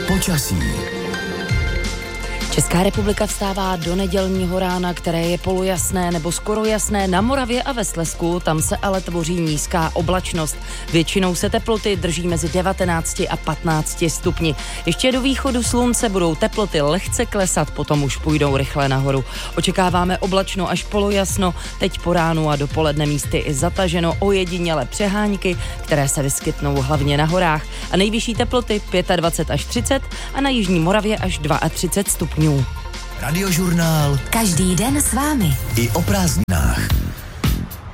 Počasí. Česká republika vstává do nedělního rána, které je polojasné nebo skoro jasné na Moravě a ve Slezsku, tam se ale tvoří nízká oblačnost. Většinou se teploty drží mezi 19 a 15 stupni. Ještě do východu slunce budou teploty lehce klesat, potom už půjdou rychle nahoru. Očekáváme oblačno až polojasno, teď po ránu a dopoledne místy i zataženo, ojediněle přehánky, které se vyskytnou hlavně na horách. A nejvyšší teploty 25 až 30 a na jižní Moravě až 32 stupňů. Radiožurnál. Každý den s vámi. I o prázdninách.